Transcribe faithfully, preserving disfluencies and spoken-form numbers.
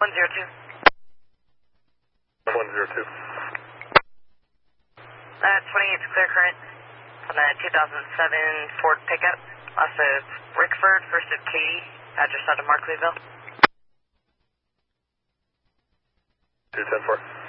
one zero two. one zero two. Uh, twenty-eight's clear current on the two thousand seven Ford pickup off of Rickford, first of Katy, address out of Markleyville. two ten four.